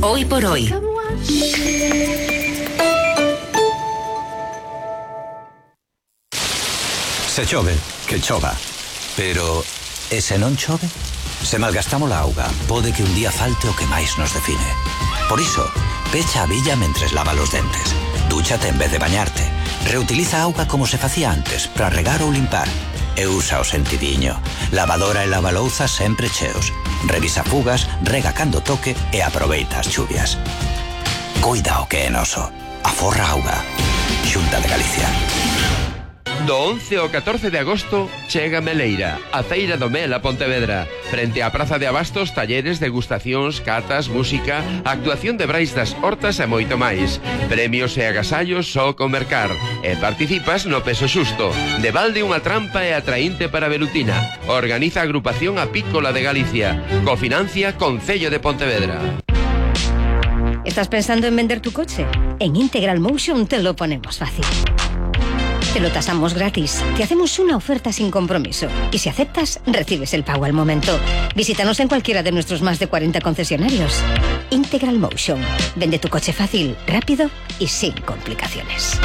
Hoy por hoy. Se chove, que chova. Pero, e se non chove? Se malgastamos a auga, pode que un día falte o que máis nos define. Por iso, pecha a billa mentres lava os dentes. Dúchate en vez de bañarte. Reutiliza a auga como se facía antes, para regar ou limpar. E usa o sentidiño. Lavadora e lavalouza sempre cheos. Revisa fugas, rega cando toque e aproveita as chuvias. Coida o que é noso. Aforra auga. Xunta de Galicia. Do 11 ao 14 de agosto chega Meleira, a Feira do Mel a Pontevedra. Frente á Praza de Abastos, talleres, degustacións, catas, música, actuación de Brais das Hortas e moito máis. Premios e agasallos só con mercar. E participas no peso xusto. De balde unha trampa e atraínte para Velutina. Organiza a agrupación Apícola de Galicia. Cofinancia Concello de Pontevedra. ¿Estás pensando en vender tu coche? En Integral Motion te lo ponemos fácil. Te lo tasamos gratis, te hacemos una oferta sin compromiso y si aceptas, recibes el pago al momento. Visítanos en cualquiera de nuestros más de 40 concesionarios. Integral Motion. Vende tu coche fácil, rápido y sin complicaciones.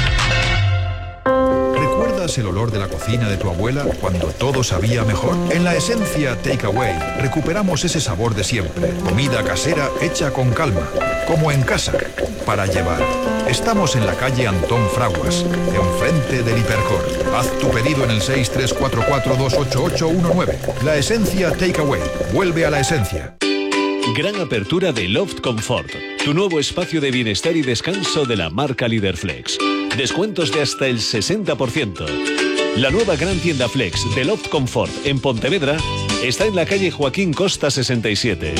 ¿Recuerdas el olor de la cocina de tu abuela cuando todo sabía mejor? En La Esencia Takeaway recuperamos ese sabor de siempre. Comida casera hecha con calma, como en casa, para llevar. Estamos en la calle Antón Fraguas, enfrente del Hipercor. Haz tu pedido en el 634428819. La Esencia Takeaway. Vuelve a la esencia. Gran apertura de Loft Comfort, tu nuevo espacio de bienestar y descanso de la marca Líder Flex. Descuentos de hasta el 60%. La nueva gran tienda Flex de Loft Comfort en Pontevedra está en la calle Joaquín Costa 67.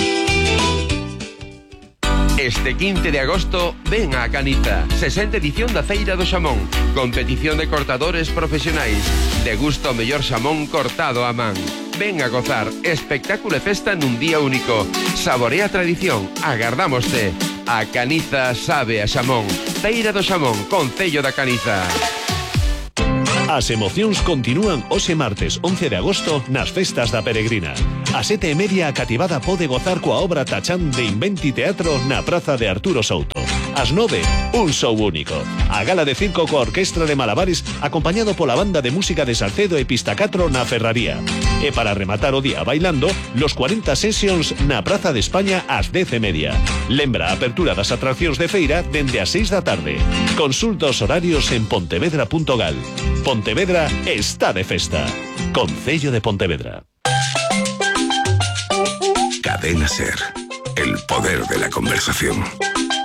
Este 15 de agosto, ven a Caniza, 60ª edición da Feira do Xamón. Competición de cortadores profesionais. Degusta o mellor xamón cortado a man. Ven a gozar, espectáculo e festa nun día único. Saborea a tradición, agardámoste. A Caniza sabe a xamón. Feira do Xamón, Concello da Caniza. As emocións continúan hoxe martes 11 de agosto nas festas da Peregrina. A 7:30 a cativada pode gozar coa obra Tachán de Inventi Teatro na praza de Arturo Souto. Ás 9, un show único. A gala de circo coa orquestra de Malabares acompañado pola banda de música de Salcedo e Pistacatro na Ferraría. E para rematar o día bailando, los 40 sessions na Praza de España ás 10:30. Lembra a apertura das atraccións de feira dende as 6 da tarde. Consulta os horarios en pontevedra.gal. Pontevedra está de festa. Concello de Pontevedra. Cadena Ser. El poder de la conversación.